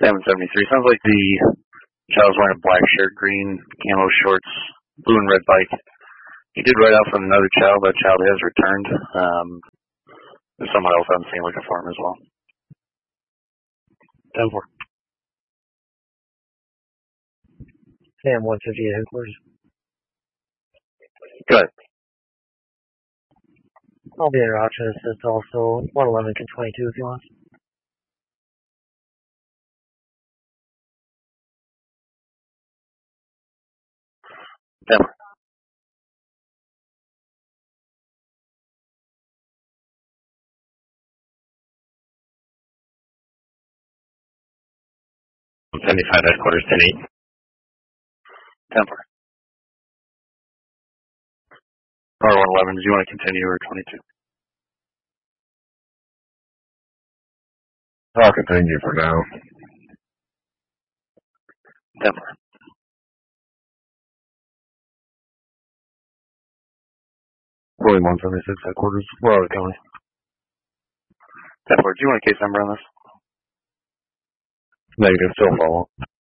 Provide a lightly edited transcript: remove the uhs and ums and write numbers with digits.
Salmon 73. Sounds like the child's wearing a black shirt, green camo shorts, blue and red bike. He did ride off with another child. That child has returned. There's someone else on the scene looking for him as well. 10-4. Sam 158 headquarters. Go ahead. I'll be in your option assist also. 111 can 22 if you want. Denver. $75 headquarters, 10-8. Denver. Power 111, do you want to continue or 22? I'll continue for now. Denver. William 176 headquarters, Florida County. Denver, do you want a case number on this? Negative, still follow.